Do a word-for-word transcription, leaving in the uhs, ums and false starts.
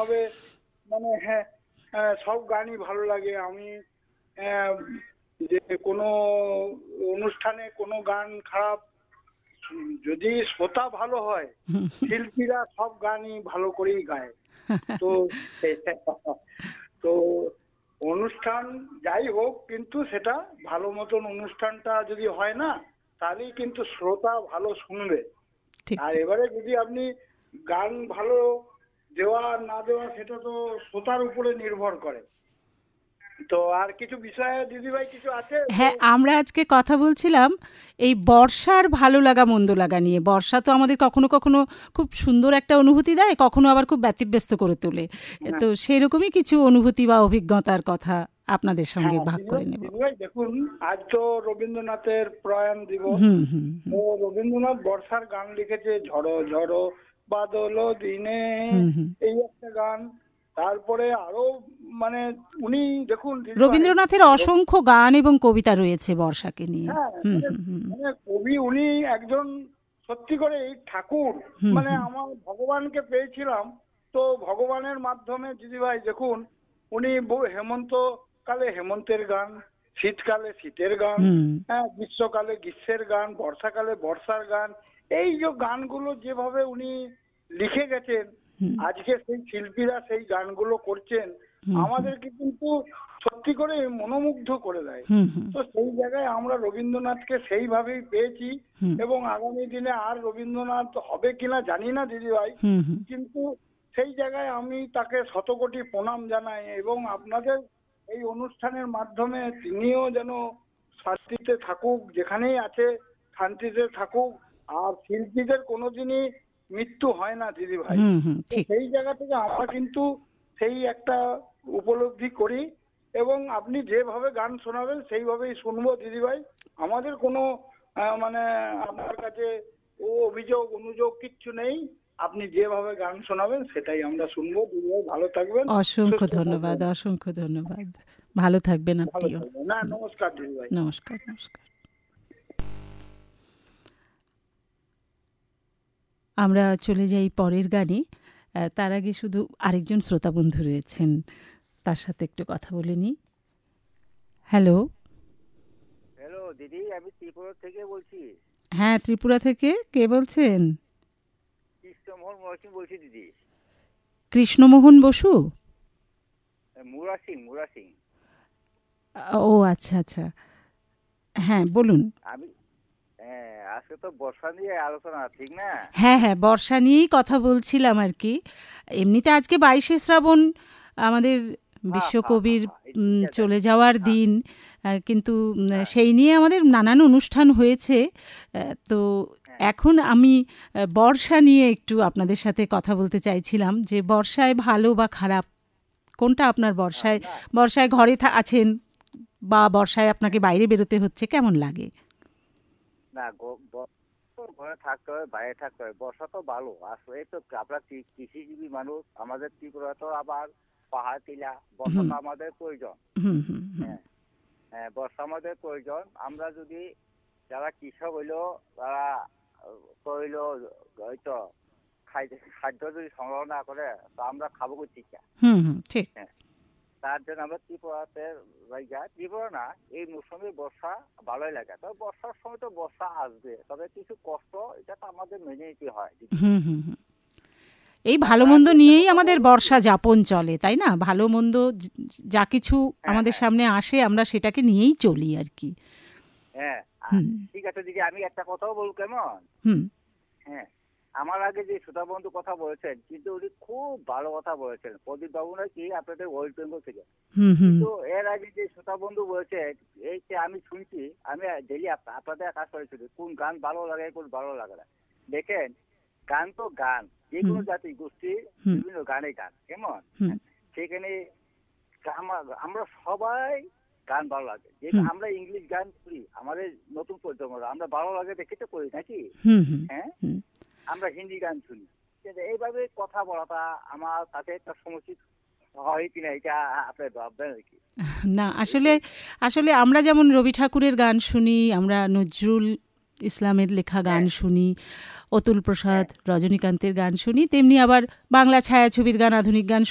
ভাবে মানে হ্যাঁ সব গানই ভালো লাগে। আমি যে কোনো অনুষ্ঠানে কোনো গান খারাপ, যদি শ্রোতা ভালো হয় শিল্পীরা সব গানই ভালো করেই গায়। তো তো অনুষ্ঠান যাই হোক, কিন্তু সেটা ভালো মতন অনুষ্ঠানটা যদি হয় না, তাহলেই কিন্তু শ্রোতা ভালো শুনবে। আর এবারে যদি আপনি গান ভালো দেওয়া না দেওয়া সেটা তো শ্রোতার উপরে নির্ভর করে। তো আর কিছু বিষয়ে দিদিভাই কিছু আছে? হ্যাঁ, আমরা আজকে কথা বলছিলাম এই বর্ষার ভালো লাগা মন্দ লাগা নিয়ে। বর্ষা তো আমাদের কখনো কখনো খুব সুন্দর একটা অনুভূতি দেয়, কখনো আবার খুব ব্যতিব্যস্ত করে তোলে। তো সেরকমই কিছু অনুভূতি বা অভিজ্ঞতার কথা আপনাদের সঙ্গে ভাগ করে নেব। দেখুন, আজ তো রবীন্দ্রনাথের প্রয়াণ দিবস। তো রবীন্দ্রনাথ বর্ষার গান লিখেছে, ঝড়ো ঝড়ো বাদল দিনে, এই একটা গান। তারপরে আরো মানে উনি দেখুন, রবীন্দ্রনাথের অসংখ্য গান এবং কবিতা রয়েছে বর্ষাকে নিয়ে। মানে কবি উনি একজন সত্যি করে এই ঠাকুর, মানে আমার ভগবানকে পেয়েছিলাম। তো ভগবানের মাধ্যমে দিদিভাই দেখুন, উনি হেমন্ত কালে হেমন্তের গান, শীতকালে শীতের গান, হ্যাঁ গ্রীষ্মকালে গ্রীষ্মের গান, বর্ষাকালে বর্ষার গান, এই যে গানগুলো যেভাবে উনি লিখে গেছেন, আজকে সেই শিল্পীরা সেই গানগুলো করছেন, আমাদেরকে কিন্তু সত্যি করে মনোমুগ্ধ করে দেয়। তো সেই জায়গায় আমরা রবীন্দ্রনাথকে সেইভাবেই পেয়েছি, এবং আগামী দিনে আর রবীন্দ্রনাথ হবে কিনা জানি না দিদিভাই, কিন্তু সেই জায়গায় আমি তাকে শতকোটি প্রণাম জানাই। এবং আপনাদের এই অনুষ্ঠানের মাধ্যমে তিনিও যেন শান্তিতে থাকুক, যেখানেই আছে শান্তিতে থাকুক, আর শিল্পীদের কোনোদিনই মৃত্যু হয় না দিদিভাই। সেই জায়গা থেকে আমরা কিন্তু সেই একটা উপলব্ধি করি, এবং আপনি যেভাবে গান শোনাবেন সেইভাবেই শুনবো দিদিভাই। আমাদের কোনো মানে আপনার কাছে ও অভিযোগ অনুযোগ কিচ্ছু নেই, আপনি যেভাবে গান শোনাবেন সেটাই আমরা শুনবো। দিদিভাই ভালো থাকবেন। অসংখ্য ধন্যবাদ, অসংখ্য ধন্যবাদ। ভালো থাকবেন আপনিও। না, নমস্কার দিদিভাই। নমস্কার, নমস্কার। আমরা চলে যাই পরের গানে। তার আগে শুধু আরেকজন শ্রোতা বন্ধু রয়েছেন, তার সাথে একটু কথা বলে নিই। হ্যালো। হ্যালো দিদি, আমি ত্রিপুরা থেকে বলছি। হ্যাঁ, ত্রিপুরা থেকে কে বলছেন? কৃষ্ণমোহন বসু বলছি দিদি। কৃষ্ণমোহন বসু? মুরা সিং, মুরা সিং। ও আচ্ছা আচ্ছা, হ্যাঁ বলুন। আমি হ্যাঁ, আজকে তো বর্ষা নিয়ে আলোচনা, ঠিক না? হ্যাঁ হ্যাঁ, বর্ষা নিয়েই কথা বলছিলাম আর কি। এমনিতে আজকে বাইশে শ্রাবণ আমাদের বিশ্বকবির চলে যাওয়ার দিন, কিন্তু সেই নিয়ে আমাদের নানান অনুষ্ঠান হয়েছে। তো এখন আমি বর্ষা নিয়ে একটু আপনাদের সাথে কথা বলতে চাইছিলাম, যে বর্ষায় ভালো বা খারাপ কোনটা আপনার? বর্ষায় বর্ষায় ঘরে আছেন বা বর্ষায় আপনাকে বাইরে বেরোতে হচ্ছে, কেমন লাগে? না, ঘরে থাকতে হয়, বাইরে থাকতে হয়। বর্ষা তো ভালো আসলে, তো আমরা কৃষিজীবী মানুষ, আমাদের ত্রিপুরা তো আবার পাহাড় টিলা, বর্ষা তো আমাদের প্রয়োজন। হ্যাঁ হ্যাঁ, বর্ষা আমাদের প্রয়োজন। আমরা যদি যারা কৃষক হইলো, তারা হইলো হয়তো খাদ্য যদি সংগ্রহ না করে, তো আমরা খাবো কি? ঠিক। হ্যাঁ, তার জন্য আমরা ত্রিপুরাতে জায়গা, ত্রিপুরা না, এই মৌসুমে বর্ষা ভালোই লাগে। তবে বর্ষার সময় তো বর্ষা আসবে, তবে কিছু কষ্ট এটা তো আমাদের মেনে নিতে হয়। এই ভালো মন্দ নিয়েই আমাদের বর্ষা যাপন চলে, তাই না? ভালো মন্দ যা কিছু আমাদের সামনে আসে, আমরা সেটাকে নিয়েই চলি আর কি। হ্যাঁ, ঠিক আছে দিদি, আমি একটা কথাও বলবো, কেমন? হ্যাঁ, আমার আগে যে শ্রোতা বন্ধু কথা বলেছেন, কিন্তু উনি খুব ভালো কথা বলেছেন। প্রদীপ বাবু নাকি আপনাদের ওয়েস্ট বেঙ্গল থেকে। কিন্তু এর আগে যে শ্রোতা বন্ধু বলেছেন, এই যে আমি শুনছি, আমি ডেলি আপনাদের কাজ করেছি, কোন গান ভালো লাগে কোন ভালো লাগে না। দেখেন, গান তো গান, যে কোনো জাতি গোষ্ঠীর বিভিন্ন গানে গান, কেমন? সেখানে আমরা সবাই গান ভালো লাগে। যে আমরা ইংলিশ গান করি, আমাদের নতুন প্রজন্মরা আমরা ভালো লাগে দেখে তো করি নাকি? হ্যাঁ, আমরা হিন্দি গান শুনি। এইভাবে কথা বলাটা আমার কাছে একটা সমস্যা হয় কিনা, এটা আপনি ভাববেন আর কি। না, আসলে আসলে আমরা যেমন রবি ঠাকুরের গান শুনি, আমরা নজরুল ইসলামের লেখা গান শুনি, অতুল প্রসাদ, রজনীকান্তের গান শুনি, তেমনি আবার বাংলা ছায়াছবির গান, আধুনিক গান